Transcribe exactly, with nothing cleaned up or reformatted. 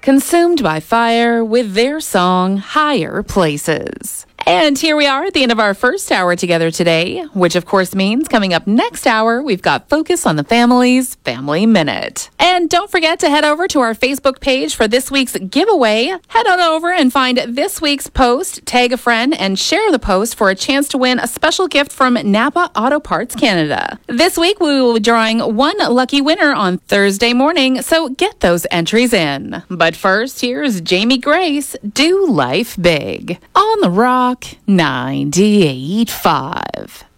Consumed by Fire with their song Higher Places. And here we are at the end of our first hour together today, which of course means coming up next hour, we've got Focus on the Family's Family Minute. And don't forget to head over to our Facebook page for this week's giveaway. Head on over and find this week's post, tag a friend, and share the post for a chance to win a special gift from Napa Auto Parts Canada. This week, we will be drawing one lucky winner on Thursday morning, so get those entries in. But first, here's Jamie Grace, Do Life Big, on the Rock ninety-eight point five.